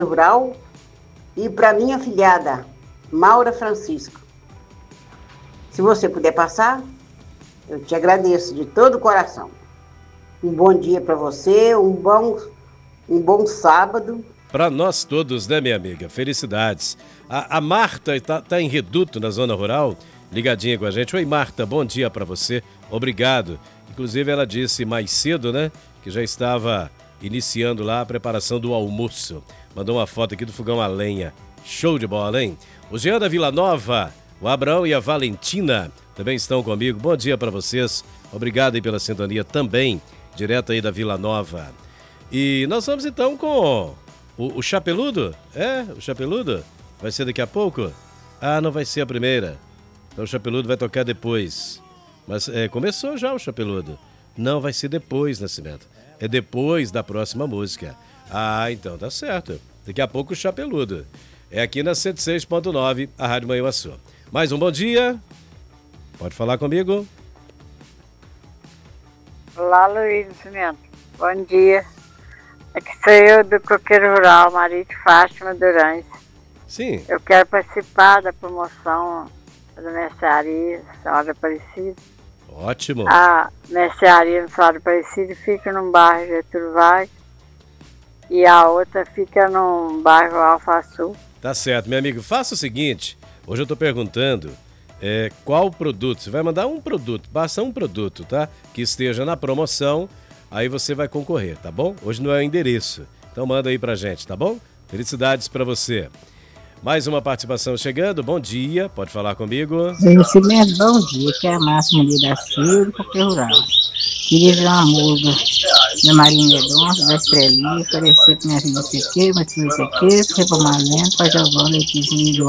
Rural e para minha filhada, Maura Francisco. Se você puder passar, eu te agradeço de todo o coração. Um bom dia para você, um bom sábado. Para nós todos, né, minha amiga? Felicidades. A Marta tá em Reduto, na zona rural, ligadinha com a gente. Oi, Marta, bom dia para você. Obrigado. Inclusive, ela disse mais cedo, né, que já estava iniciando lá a preparação do almoço. Mandou uma foto aqui do fogão a lenha. Show de bola, hein? O Jean da Vila Nova, o Abraão e a Valentina também estão comigo. Bom dia para vocês. Obrigado aí pela sintonia também, direto aí da Vila Nova. E nós vamos então com o Chapeludo. O Chapeludo? Vai ser daqui a pouco? Ah, não vai ser a primeira. Então o Chapeludo vai tocar depois. Mas começou já o Chapeludo. Não, vai ser depois, Nascimento. É depois da próxima música. Ah, então tá certo. Daqui a pouco o Chapeludo. É aqui na 106.9, a Rádio Manhuaçu. Mais um bom dia. Pode falar comigo? Olá, Luiz Nascimento. Bom dia. Aqui sou eu do Coqueiro Rural, Maria de Fátima Durães. Sim. Eu quero participar da promoção da mercearia Senhora Aparecida. Ótimo. A mercearia Senhora Aparecida fica num bairro Getúlio Vargas e a outra fica num bairro Alfaçu. Tá certo, meu amigo. Faça o seguinte, hoje eu tô perguntando qual produto. Você vai mandar um produto, basta um produto, tá? Que esteja na promoção, aí você vai concorrer, tá bom? Hoje não é o endereço, então manda aí pra gente, tá bom? Felicidades pra você. Mais uma participação chegando, bom dia, pode falar comigo? Nascimento, bom dia, que é a Máxima da Silva, do Coqueiro Rural. Queria ver uma música da Marinha Mendonça, da Estrelinha, oferecer pra minha filha CQ, mas filha CQ, você pra Marlene, pra Giovana, Letícia